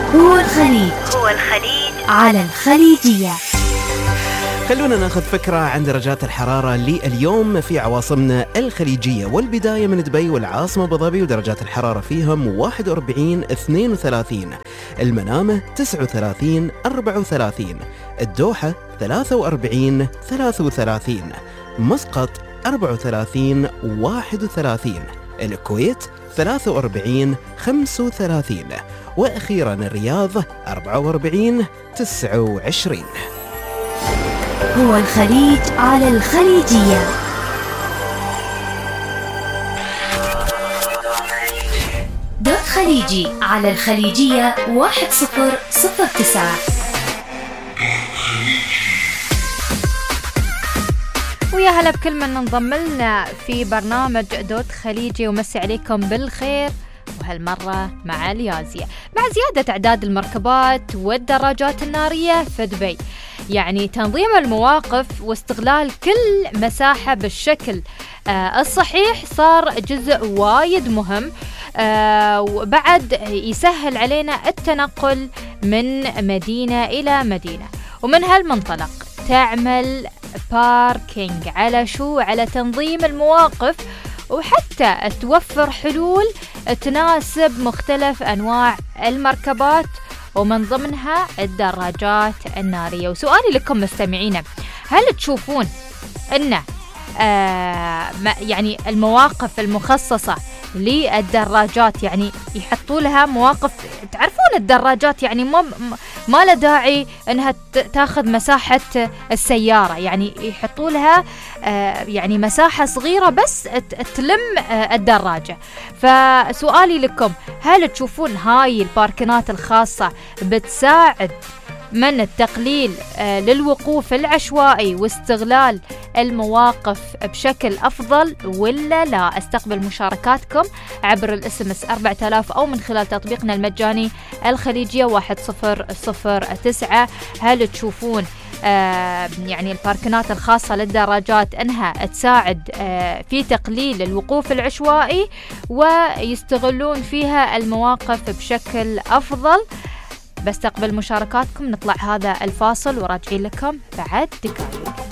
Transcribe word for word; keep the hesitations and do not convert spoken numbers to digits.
هو الخليج هو الخليج على الخليجية. خلونا ناخذ فكرة عن درجات الحرارة لليوم في عواصمنا الخليجية، والبداية من دبي والعاصمة أبو ظبي ودرجات الحرارة فيهم واحد وأربعين اثنين وثلاثين، المنامة تسعة وثلاثين أربعة وثلاثين، الدوحة ثلاثة وأربعين ثلاثة وثلاثين، مسقط أربعة وثلاثين واحد وثلاثين، الكويت ثلاثة وأربعين خمسة وثلاثين، وأخيرا الرياض أربعة وأربعين تسعة وعشرين. هو الخليج على الخليجية. دوت خليجي على الخليجية واحد صفر صفر تسعة. ويا هلا بكل من انضم لنا في برنامج دوت خليجي، ومسي عليكم بالخير، وهالمرة مع اليازية. مع زيادة أعداد المركبات والدراجات النارية في دبي، يعني تنظيم المواقف واستغلال كل مساحة بالشكل آه الصحيح صار جزء وايد مهم، آه وبعد يسهل علينا التنقل من مدينة إلى مدينة. ومن هالمنطلق تعمل باركينج على شو؟ على تنظيم المواقف، وحتى توفر حلول تناسب مختلف أنواع المركبات ومن ضمنها الدراجات النارية. وسؤالي لكم مستمعينا، هل تشوفون أن آه يعني المواقف المخصصة للدراجات يعني يحطوا لها مواقف؟ تعرفون الدراجات يعني ما ما له داعي انها تاخذ مساحة السيارة، يعني يحطوا لها آه يعني مساحة صغيرة بس تلم آه الدراجة. فسؤالي لكم، هل تشوفون هاي الباركنات الخاصة بتساعد من التقليل آه للوقوف العشوائي واستغلال المواقف بشكل أفضل ولا لا؟ استقبل مشاركاتكم عبر الاس ام اس أربعة آلاف أو من خلال تطبيقنا المجاني الخليجية واحد صفر صفر تسعة. هل تشوفون آه يعني الباركنات الخاصة للدراجات أنها تساعد آه في تقليل الوقوف العشوائي ويستغلون فيها المواقف بشكل أفضل؟ بستقبل مشاركاتكم. نطلع هذا الفاصل وراجعين لكم بعد دقائق.